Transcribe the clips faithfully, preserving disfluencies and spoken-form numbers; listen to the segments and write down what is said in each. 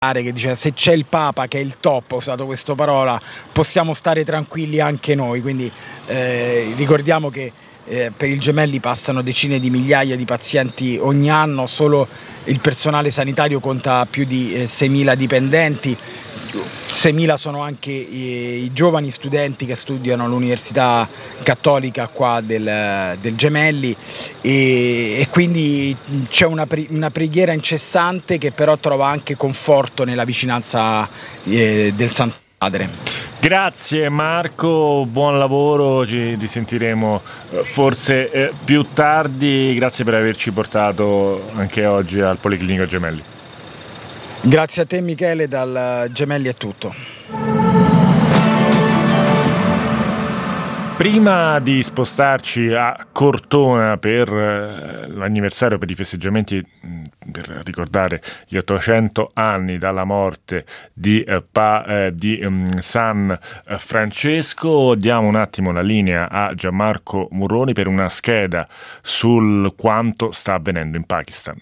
che dice se c'è il Papa che è il top, ho usato questa parola, possiamo stare tranquilli anche noi, quindi eh, ricordiamo che eh, per il Gemelli passano decine di migliaia di pazienti ogni anno, solo il personale sanitario conta più di eh, seimila dipendenti, seimila sono anche i, i giovani studenti che studiano all'Università Cattolica qua del, del Gemelli e, e quindi c'è una, una preghiera incessante che però trova anche conforto nella vicinanza eh, del Santo Padre. Grazie Marco, buon lavoro, ci risentiremo forse eh, più tardi, grazie per averci portato anche oggi al Policlinico Gemelli. Grazie a te Michele, dal Gemelli è tutto. Prima di spostarci a Cortona per l'anniversario, per i festeggiamenti, per ricordare gli ottocento anni dalla morte di, eh, pa, eh, di um, San Francesco, diamo un attimo la linea a Gianmarco Murroni per una scheda sul quanto sta avvenendo in Pakistan.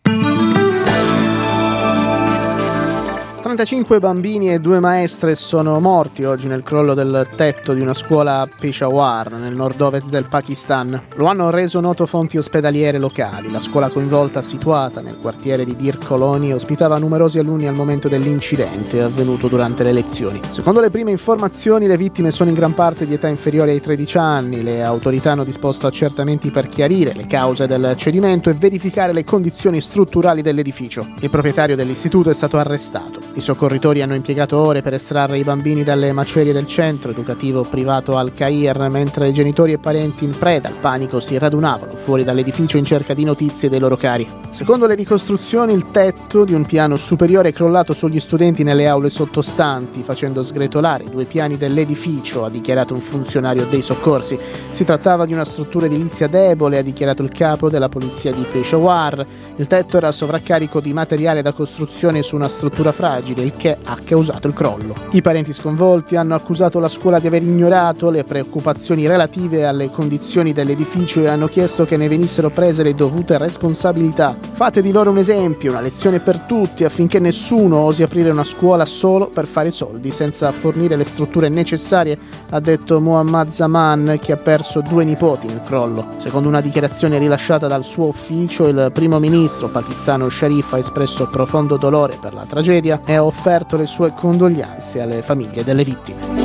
trentacinque bambini e due maestre sono morti oggi nel crollo del tetto di una scuola a Peshawar, nel nord-ovest del Pakistan. Lo hanno reso noto fonti ospedaliere locali. La scuola coinvolta, situata nel quartiere di Dir Colony, ospitava numerosi alunni al momento dell'incidente avvenuto durante le lezioni. Secondo le prime informazioni, le vittime sono in gran parte di età inferiore ai tredici anni. Le autorità hanno disposto accertamenti per chiarire le cause del cedimento e verificare le condizioni strutturali dell'edificio. Il proprietario dell'istituto è stato arrestato. I soccorritori hanno impiegato ore per estrarre i bambini dalle macerie del centro educativo privato Al-Khair, mentre genitori e parenti in preda al panico si radunavano fuori dall'edificio in cerca di notizie dei loro cari. Secondo le ricostruzioni, il tetto di un piano superiore è crollato sugli studenti nelle aule sottostanti, facendo sgretolare i due piani dell'edificio, ha dichiarato un funzionario dei soccorsi. Si trattava di una struttura edilizia debole, ha dichiarato il capo della polizia di Peshawar. Il tetto era a sovraccarico di materiale da costruzione su una struttura fragile, il che ha causato il crollo. I parenti sconvolti hanno accusato la scuola di aver ignorato le preoccupazioni relative alle condizioni dell'edificio e hanno chiesto che ne venissero prese le dovute responsabilità. Fate di loro un esempio, una lezione per tutti, affinché nessuno osi aprire una scuola solo per fare soldi, senza fornire le strutture necessarie, ha detto Muhammad Zaman, che ha perso due nipoti nel crollo. Secondo una dichiarazione rilasciata dal suo ufficio, il primo ministro pakistano Sharif ha espresso profondo dolore per la tragedia e ha offerto le sue condoglianze alle famiglie delle vittime.